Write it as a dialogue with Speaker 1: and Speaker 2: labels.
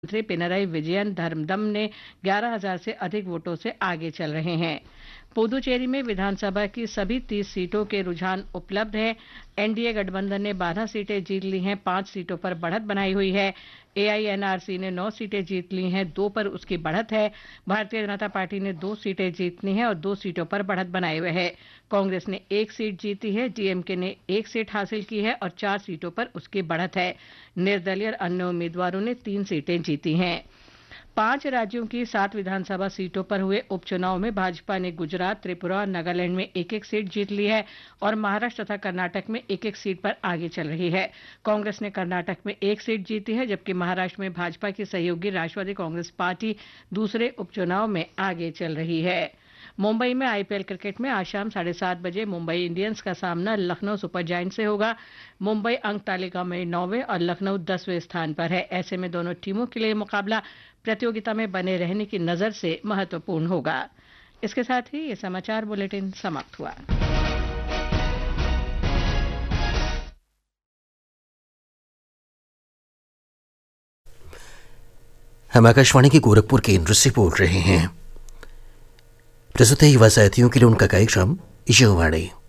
Speaker 1: मंत्री पिनराई विजयन धर्मदम ने 11,000 से अधिक वोटों से आगे चल रहे हैं। पुदुचेरी में विधानसभा की सभी 30 सीटों के रुझान उपलब्ध है। एनडीए गठबंधन ने 12 सीटें जीत ली हैं, 5 सीटों पर बढ़त बनाई हुई है। एआईएनआरसी ने 9 सीटें जीत ली हैं, 2 पर उसकी बढ़त है। भारतीय जनता पार्टी ने 2 सीटें जीत ली हैं और 2 सीटों पर बढ़त बनाए हुए है। कांग्रेस ने 1 सीट जीती है, डीएमके ने 1 सीट हासिल की है और 4 सीटों पर उसकी बढ़त है। निर्दलीय और अन्य उम्मीदवारों ने 3 सीटें जीती हैं। 5 राज्यों की 7 विधानसभा सीटों पर हुए उपचुनाव में भाजपा ने गुजरात, त्रिपुरा और नागालैंड में एक-एक सीट जीत ली है और महाराष्ट्र तथा कर्नाटक में एक-एक सीट पर आगे चल रही है। कांग्रेस ने कर्नाटक में 1 सीट जीती है, जबकि महाराष्ट्र में भाजपा की सहयोगी राष्ट्रवादी कांग्रेस पार्टी दूसरे उपचुनाव में आगे चल रही है। मुंबई में आईपीएल क्रिकेट में आज शाम 7:30 बजे मुंबई इंडियंस का सामना लखनऊ सुपर जायंट्स से होगा। मुंबई अंक तालिका में 9वें और लखनऊ 10वें स्थान पर है। ऐसे में दोनों टीमों के लिए मुकाबला प्रतियोगिता में बने रहने की नजर से महत्वपूर्ण होगा। इसके साथ ही ये समाचार बुलेटिन समाप्त हुआ।
Speaker 2: हम आकाशवाणी के गोरखपुर केंद्र से बोल रहे हैं। प्रस्तुत है युवा साथियों के लिए उनका कार्यक्रम युवावाणी।